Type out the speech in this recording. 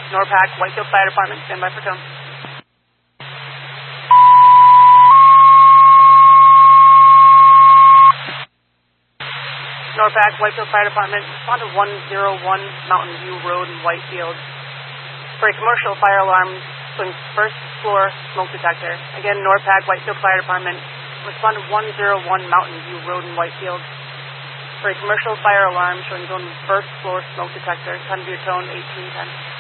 NORPAC, Whitefield Fire Department, stand by for tone. NORPAC, Whitefield Fire Department, respond to 101 Mountain View Road in Whitefield for a commercial fire alarm showing first floor smoke detector. Again, NORPAC, Whitefield Fire Department, respond to 101 Mountain View Road in Whitefield for a commercial fire alarm showing zone first floor smoke detector. Time to your tone, 1810.